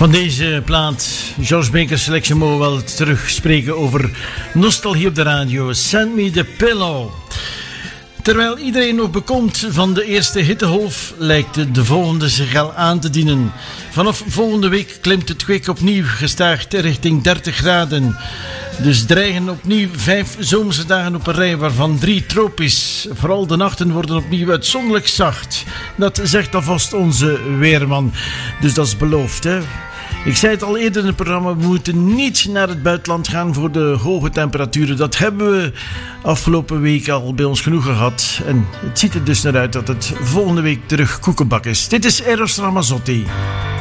Van deze plaat, George Baker Selection, mogen we wel terugspreken over nostalgie op de radio. Send Me The Pillow. Terwijl iedereen nog bekomt van de eerste hittegolf, lijkt de volgende zich al aan te dienen. Vanaf volgende week klimt het kwik opnieuw gestaag richting 30 graden. Dus dreigen opnieuw 5 zomerse dagen op een rij, waarvan 3 tropisch. Vooral de nachten worden opnieuw uitzonderlijk zacht. Dat zegt alvast onze weerman. Dus dat is beloofd, hè. Ik zei het al eerder in het programma, we moeten niet naar het buitenland gaan voor de hoge temperaturen. Dat hebben we afgelopen week al bij ons genoeg gehad. En het ziet er dus naar uit dat het volgende week terug koekenbak is. Dit is Eros Ramazzotti.